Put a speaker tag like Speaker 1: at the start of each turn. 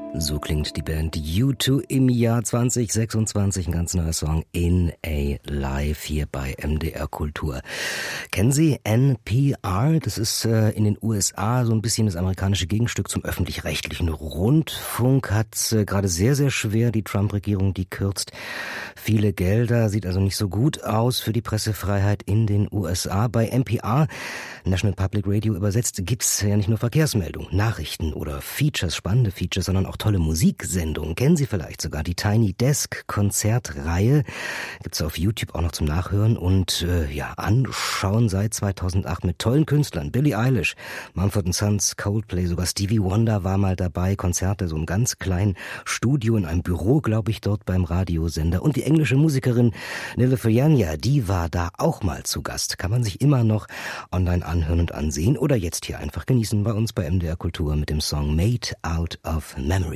Speaker 1: So klingt die Band U2 im Jahr 2026. Ein ganz neuer Song in a Live hier bei MDR Kultur. Kennen Sie NPR? Das ist in den USA so ein bisschen das amerikanische Gegenstück zum öffentlich-rechtlichen Rundfunk. Hat gerade sehr, sehr schwer. Die Trump-Regierung, die kürzt viele Gelder. Sieht also nicht so gut aus für die Pressefreiheit in den USA. Bei NPR, National Public Radio übersetzt, gibt's ja nicht nur Verkehrsmeldungen, Nachrichten oder Features, spannende Features, sondern auch tolle Musiksendungen. Kennen Sie vielleicht sogar die Tiny Desk Konzertreihe. Gibt's auf YouTube auch noch zum Nachhören und anschauen seit 2008 mit tollen Künstlern. Billie Eilish, Mumford & Sons, Coldplay, sogar Stevie Wonder war mal dabei. Konzerte so im ganz kleinen Studio in einem Büro, glaube ich, dort beim Radiosender. Und die englische Musikerin Nile Fiyanya, die war da auch mal zu Gast. Kann man sich immer noch online anhören und ansehen oder jetzt hier einfach genießen bei uns bei MDR Kultur mit dem Song Made Out of Memory.